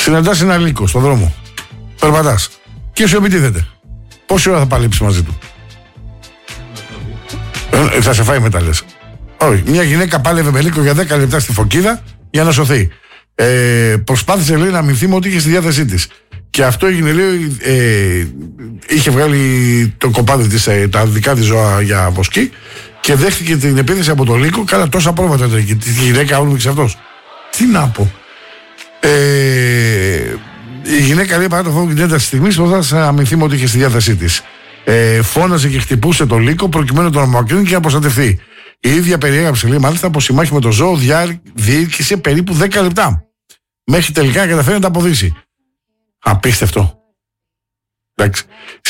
Συναντάς ένα λύκο στον δρόμο. Περπατάς. Και σου επιτίθεται. Πόση ώρα θα παλέψει μαζί του? Θα σε φάει μετά, λες. Όχι. Μια γυναίκα πάλευε με λύκο για 10 λεπτά στη Φωκίδα για να σωθεί. Προσπάθησε, λέει, να αμυνθεί με ό,τι είχε στη διάθεσή της. Και αυτό έγινε, λέει, είχε βγάλει το κοπάδι της, τα δικά της ζώα για βοσκή και δέχτηκε την επίθεση από το λύκο. Κάνα τόσα πρόβατα ήταν και τη γυναίκα όλμηξε αυτός. Τι να πω. Η γυναίκα, λέει, παρά το φόβο και την ένταση στιγμής, προσπάθησε να αμυνθεί με ό,τι είχε στη διάθεσή της. Φώναζε και χτυπούσε το λύκο προκειμένου να τον απομακρύνει και να προστατευτεί. Η ίδια περιέγραψε, λέει, μάλιστα πως η μάχη με το ζώο διήρκησε περίπου 10 λεπτά. Μέχρι τελικά να καταφέρει να τα αποδείξει. Απίστευτο. Εντάξει.